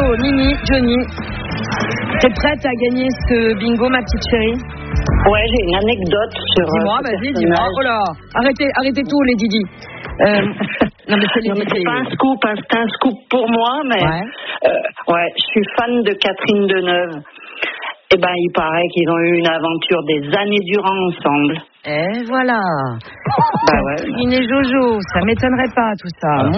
Mimi, Johnny. T'es prête à gagner ce bingo, ma petite chérie? Ouais, j'ai une anecdote sur... Dis-moi, vas-y, dis-moi. Oh là, arrêtez tout, les Didi. Non, mais c'est les Didi. C'est pas un scoop, c'est un scoop pour moi, mais... Ouais, je suis fan de Catherine Deneuve. Eh ben, il paraît qu'ils ont eu une aventure des années durant ensemble. Et voilà. Bah ouais. Catherine et Jojo, ça m'étonnerait pas tout ça.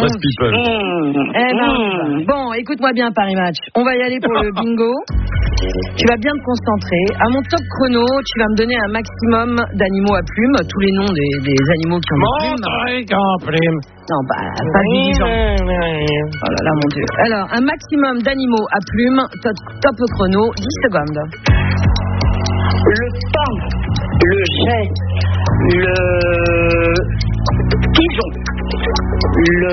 Bon, écoute-moi bien, Paris Match. On va y aller pour le bingo. Tu vas bien te concentrer. À mon top chrono, tu vas me donner un maximum d'animaux à plumes, tous les noms des animaux qui ont des plumes. Non, pas diligent. Oh là là, mon Dieu. Alors, un maximum d'animaux à plumes, top chrono, 10 secondes. Le paon, le jet, le pigeon, le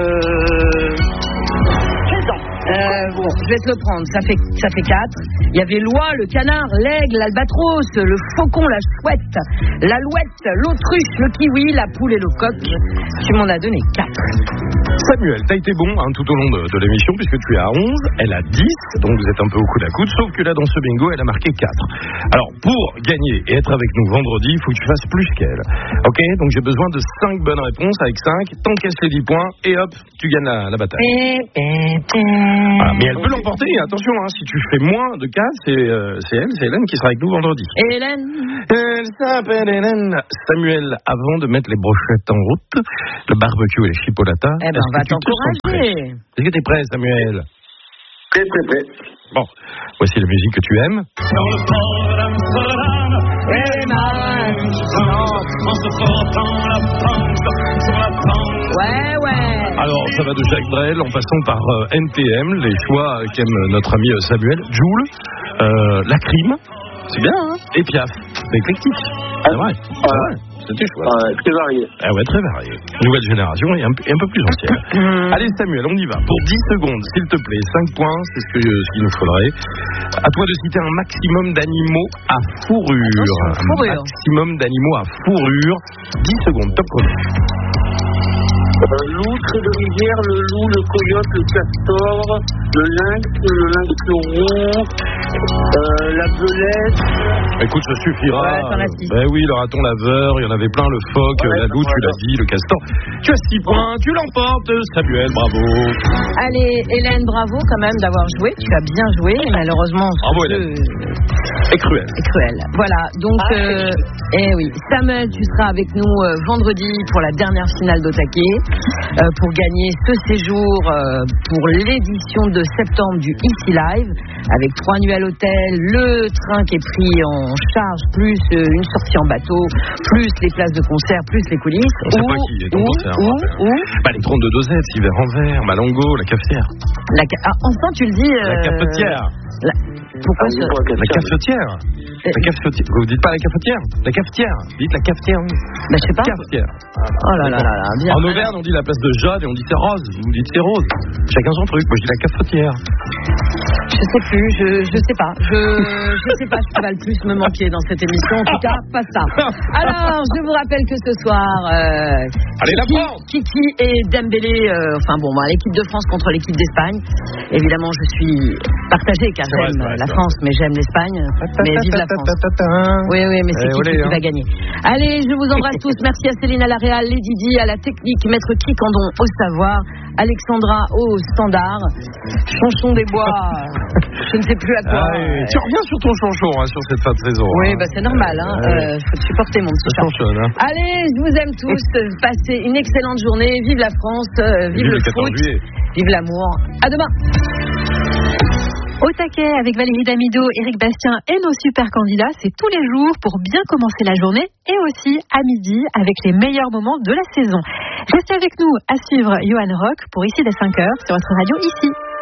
faisan. Bon, je vais te le prendre, ça fait 4. Il y avait l'oie, le canard, l'aigle, l'albatros, le faucon, la chouette, l'alouette, l'autruche, le kiwi, la poule et le coq. Tu m'en as donné 4. Samuel, t'as été bon tout au long de l'émission puisque tu es à 11, elle a 10, donc vous êtes un peu au coude à coude, sauf que là dans ce bingo elle a marqué 4. Alors pour gagner et être avec nous vendredi, il faut que tu fasses plus qu'elle. Ok, donc j'ai besoin de 5 bonnes réponses. Avec 5, t'encaisses les 10 points et hop, tu gagnes la bataille. Voilà, mais elle peut l'emporter, attention, si tu fais moins de 4, c'est Hélène qui sera avec nous vendredi. Et Hélène? Elle s'appelle Hélène. Samuel, avant de mettre les brochettes en route, le barbecue et les chipolatas, on va t'encourager. Est-ce que t'es prêt, Samuel? Prêt. Bon, voici la musique que tu aimes. Ouais. Alors, ça va de Jacques Brel en passant par NTM, les choix qu'aime notre ami Samuel, Joule, La Crime, c'est bien, hein? Et Piaf, c'est éclectique. C'est vrai. C'était chouette. Très varié. Ah ouais, très varié. Nouvelle génération et un peu plus ancienne. Allez, Samuel, on y va. Pour 10 secondes, s'il te plaît. 5 points, c'est ce qu'il nous faudrait. À toi de citer un maximum d'animaux à fourrure. Un maximum d'animaux à fourrure. 10 secondes, top chrono. L'outre de rivière, le loup, le coyote, le castor, le lynx rond, la belette. Écoute, ça suffira. Ouais, t'en as 6. Ben oui, le raton laveur, il y en avait plein, le phoque, la loutre, tu l'as dit, le castor. Tu as 6 points, tu l'emportes, Samuel, bravo. Allez, Hélène, bravo quand même d'avoir joué. Tu as bien joué, malheureusement. Bravo, Hélène. Et cruel. Voilà, donc, oui. Samuel, tu seras avec nous vendredi pour la dernière finale d'Otake. Pour gagner ce séjour pour l'édition de septembre du Ici Live avec 3 nuits à l'hôtel, le train qui est pris en charge, plus une sortie en bateau, plus les places de concert, plus les coulisses. On sait pas qui est en concert. Les 32 dosettes, Hiver en verre, Malango, la cafetière. Enfin, tu le dis. La cafetière. Pourquoi la cafetière? La cafetière. Vous dites pas la cafetière? La cafetière. Dites la cafetière, oui. Je sais pas. Cafetière. Oh là là. Bien. En Auvergne, on dit la place de Jade et on dit c'est rose. Vous dites c'est rose. Chacun son truc. Moi, je dis la cafetière. Je sais plus. Je sais pas. Je sais pas ce qui va le plus me manquer dans cette émission. En tout cas, pas ça. Alors, je vous rappelle que ce soir, allez, la France. Kiki et Dembélé. L'équipe de France contre l'équipe d'Espagne. Évidemment, je suis partagée car j'aime la France, mais j'aime l'Espagne. Mais vive la France. Oui, mais c'est qui va gagner. Allez, je vous embrasse tous. Merci à Céline à la Réal, les Didi à la technique, Maître Kikandon au savoir, Alexandra au standard, Chanchon des Bois, je ne sais plus à quoi. Tu reviens sur ton chanchon sur cette fin de saison. Oui, c'est normal. Faut supporter mon petit chanchon. Allez, je vous aime tous. Passez une excellente journée. Vive la France, vive le foot, vive l'amour. À demain. Au taquet avec Valérie Damido, Éric Bastien et nos super candidats, c'est tous les jours pour bien commencer la journée et aussi à midi avec les meilleurs moments de la saison. Restez avec nous à suivre Johan Rock pour Ici dès 5h sur votre radio Ici.